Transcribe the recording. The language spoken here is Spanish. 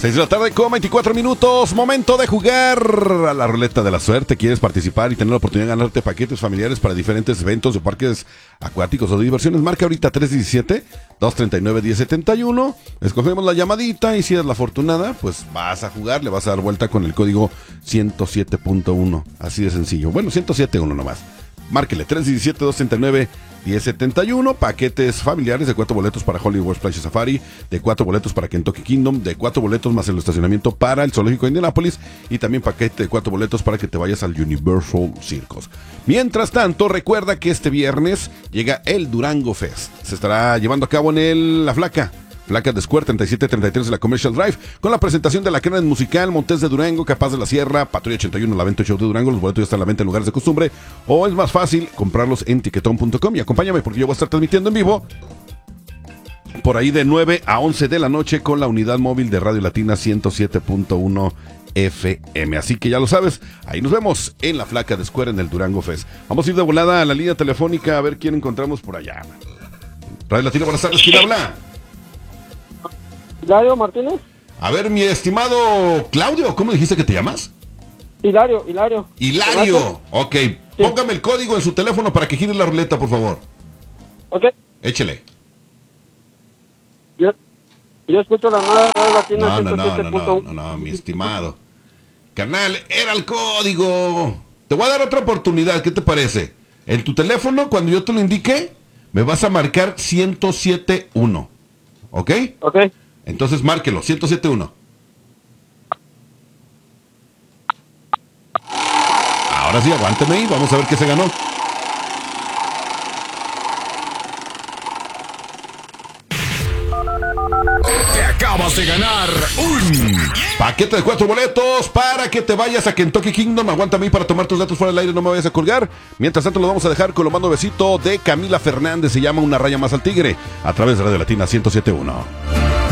6 de la tarde con 24 minutos, momento de jugar a la ruleta de la suerte. ¿Quieres participar y tener la oportunidad de ganarte paquetes familiares para diferentes eventos de parques acuáticos o de diversiones? Marca ahorita 317-239-1071, escogemos la llamadita y si eres la afortunada, pues vas a jugar, le vas a dar vuelta con el código 107.1, así de sencillo. Bueno, 107.1 nomás. Márquele 317-239-1071, paquetes familiares de 4 boletos para Hollywood Splash Safari, de 4 boletos para Kentucky Kingdom, de 4 boletos más el estacionamiento para el Zoológico de Indianápolis y también paquete de 4 boletos para que te vayas al Universal Circus. Mientras tanto, recuerda que este viernes llega el Durango Fest. Se estará llevando a cabo en La Flaca de Square 3733 de la Commercial Drive, con la presentación de la Cremen Musical, Montes de Durango, Capaz de la Sierra, Patrulla 81, la venta Show de Durango. Los boletos ya están a la venta en lugares de costumbre, o es más fácil comprarlos en tiquetón.com. Y acompáñame porque yo voy a estar transmitiendo en vivo por ahí de 9 a 11 de la noche con la unidad móvil de Radio Latina 107.1 FM. Así que ya lo sabes, ahí nos vemos en La Flaca de Square en el Durango Fest. Vamos a ir de volada a la línea telefónica a ver quién encontramos por allá. Radio Latina, buenas tardes, ¿quién habla? Hilario Martínez. A ver, mi estimado Claudio, ¿cómo dijiste que te llamas? Hilario. Ok, sí. Póngame el código en su teléfono para que gire la ruleta, por favor. Ok. Échele. Yo escucho la nueva Radio Latina. No, mi estimado. Carnal, era el código. Te voy a dar otra oportunidad, ¿qué te parece? En tu teléfono, cuando yo te lo indique, me vas a marcar 107.1. ¿Ok? Ok. Entonces márquelo, 107.1. Ahora sí, aguántame ahí, vamos a ver qué se ganó. Te acabas de ganar un paquete de 4 boletos para que te vayas a Kentucky Kingdom. Aguántame ahí para tomar tus datos fuera del aire, no me vayas a colgar. Mientras tanto, lo vamos a dejar con lo más nuevecito de Camila Fernández. Se llama Una raya más al tigre, a través de Radio Latina 107.1.